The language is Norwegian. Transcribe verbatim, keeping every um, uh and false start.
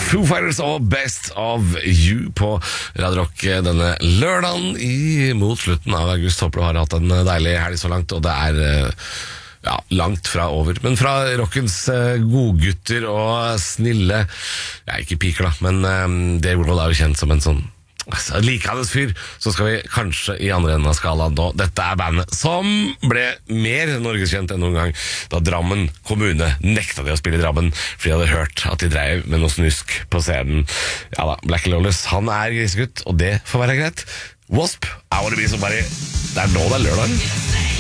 Foo Fighters og Best of You på Radio Rock denne lørdagen i, mot slutten av august. Håper du har hatt en deilig helg så langt, og det er ja, langt fra over. Men fra rockens godgutter og snille, ja, ikke piker da, men um, Dave Grohl er jo kjent som en sånn altså, likhandes fyr, så skal vi kanskje i andre enden av skalaen nå. Dette er bandet som ble mer norgeskjent enn noen gang da Drammen kommune nekta de å spille i Drammen fordi de hadde hørt at de drev med noe snusk på scenen. Ja da, Blackie Lawless, han er grisegutt, og det får være greit. Wasp, I wanna be somebody. Det er nå det er lørdag.